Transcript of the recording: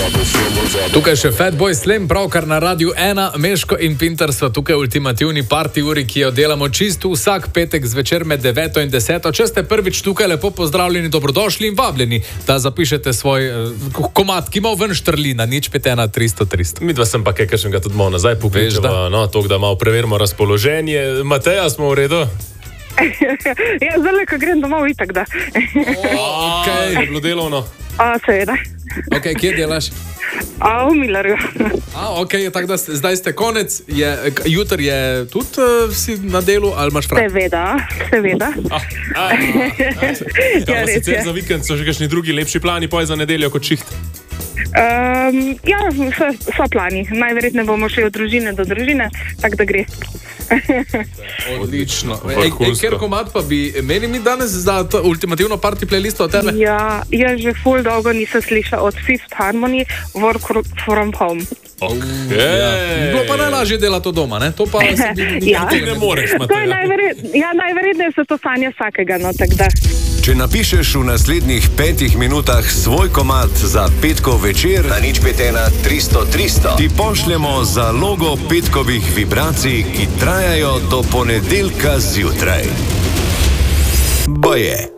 Tukaj še Fatboy Slim, pravkar na Radiu 1, Meško in Pinter so tukaj v ultimativni party uri, ki jo delamo čisto vsak petek zvečer med 9 in 10. Če ste prvič tukaj, lepo pozdravljeni, dobrodošli in vabljeni, da zapišete svoj komad, ki ima ven štrlina, nič 51300. Midva sem pa kaj kakšnega tudi malo nazaj pokličeva, no, to, da malo preverimo razpoloženje. Mateja, smo v redu? Ja, zdaj, ko grem domov, itak da. Je bilo delovno? Seveda. Ok, kje delaš? V Millerju. Ok, tako da zdaj ste konec, jutr je tudi si na delu, ali imaš fraj? Seveda. Ja, sicer za vikend so že kakšni drugi lepši plani, poj za nedeljo kot šiht? Ja, so plani. Najverjetneje bomo šli od družine do družine, tako da gre. Odlično. Ker komad pa bi imeli mi danes za ultimativno party playlisto od tebe? Ja, jaz že ful dolgo nisem slišal od Fifth Harmony, Work from Home. Bilo pa najlažje delati to doma, ne? To pa ti ne moreš, Mateja. Ja, najverjetneje se to sanja vsakega, no, tako da. Če napišeš v naslednjih 5 minutah svoj komad za petkov večer na 051 300 300, ti pošljemo zalogo petkovih vibracij, ki trajajo do ponedeljka zjutraj. Baje.